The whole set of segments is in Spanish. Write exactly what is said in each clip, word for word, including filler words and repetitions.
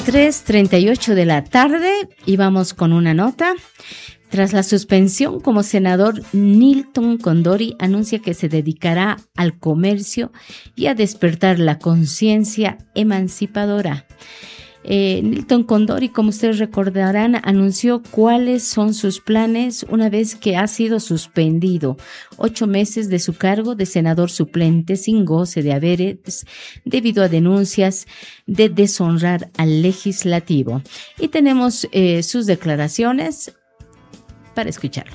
tres treinta y ocho de la tarde y vamos con una nota. Tras la suspensión como senador, Nilton Condori anuncia que se dedicará al comercio y a despertar la conciencia emancipadora. Eh, Nilton Condori, como ustedes recordarán, anunció cuáles son sus planes una vez que ha sido suspendido ocho meses de su cargo de senador suplente sin goce de haberes debido a denuncias de deshonrar al legislativo. Y tenemos eh, sus declaraciones para escucharlo.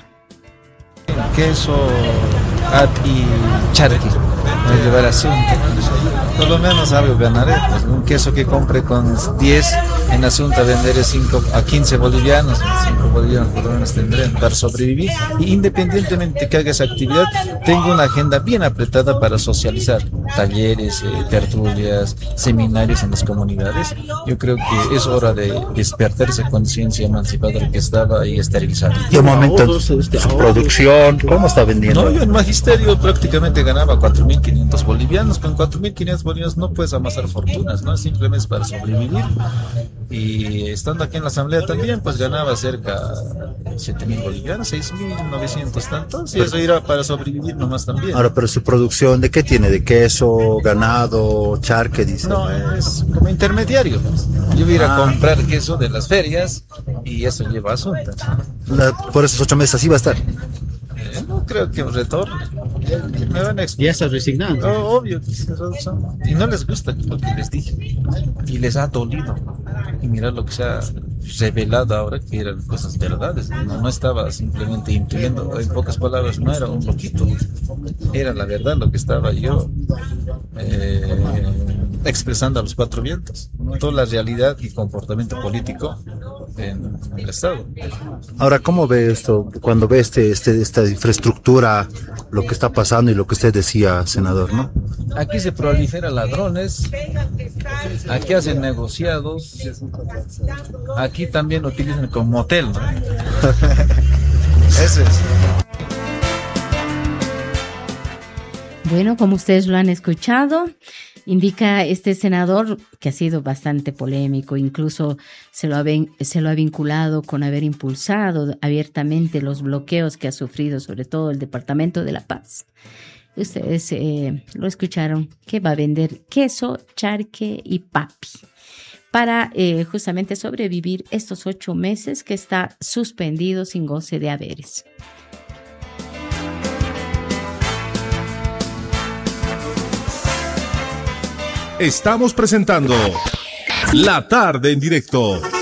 Queso, at y charqui, me llevará asunto. Por lo menos algo ganaré, pues un queso que compre con diez, en asunto venderé cinco a quince bolivianos, cinco bolivianos por lo menos tendré para sobrevivir. Y independientemente que haga esa actividad, tengo una agenda bien apretada para socializar, talleres, eh, tertulias, seminarios en las comunidades. Yo creo que es hora de despertar esa conciencia emancipadora que estaba ahí esterilizada. ¿Y un momento su producción, cómo está vendiendo? No, yo en magisterio prácticamente ganaba cuatro mil quinientos bolivianos. Con cuatro mil quinientos bolivianos no puedes amasar fortunas, ¿no? Simplemente es para sobrevivir. Y estando aquí en la asamblea también, pues ganaba cerca de siete mil bolivianos, seis mil novecientos tantos. Y eso era para sobrevivir nomás también. Ahora, pero su producción, ¿de qué tiene? ¿De queso, ganado, charque, dice? No, es como intermediario. Yo voy a ir a ah. comprar queso de las ferias y eso lleva asuntos. La, por esos ocho meses así va a estar. No creo que un retorno. Me van a ya estás resignando. Oh, obvio. Y no les gusta lo que les dije. Y les ha dolido. Y mirar lo que se ha revelado ahora, que eran cosas verdades. No, no estaba simplemente intuyendo. En pocas palabras, no era un loquito. Era la verdad lo que estaba yo eh, expresando a los cuatro vientos. Toda la realidad y comportamiento político en, en el Estado. Ahora, ¿cómo ve esto? Cuando ve este, este, esta infraestructura, lo que está pasando y lo que usted decía, senador, ¿no? Aquí se proliferan ladrones, aquí hacen negociados, aquí también utilizan como motel, ¿no? Eso es. Bueno, como ustedes lo han escuchado, indica este senador que ha sido bastante polémico, incluso se lo ha, se lo ha vinculado con haber impulsado abiertamente los bloqueos que ha sufrido, sobre todo el Departamento de La Paz. Ustedes eh, lo escucharon, que va a vender queso, charque y papi para eh, justamente sobrevivir estos ocho meses que está suspendido sin goce de haberes. Estamos presentando La Tarde en Directo.